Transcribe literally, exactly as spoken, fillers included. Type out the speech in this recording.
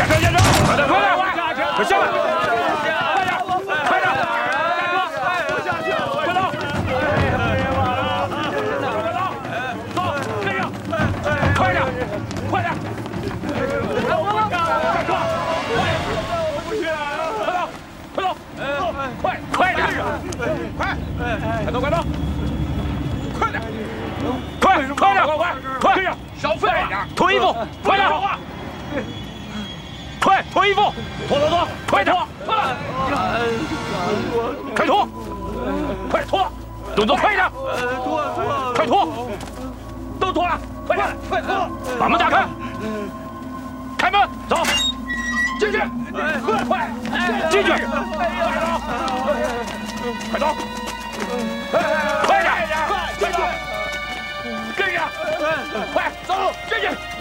下车，下车，快点，快点，快下来，快点，快点，大哥，我下去了，快走，快走，走，这个，快点，快点，我下车，我不去了，快走，快走，快快点，快，快走，快走，快点，快，快点，快快快，这样，少废点，脱衣服，快点。 快脱衣服，脱脱脱，快脱，快脱，快脱，动作快点，脱脱，快脱，都脱了，快点，快脱，把门打开，开门，走，进去，快快，进去，快走，快点，快点，快点，跟着，快走，进去。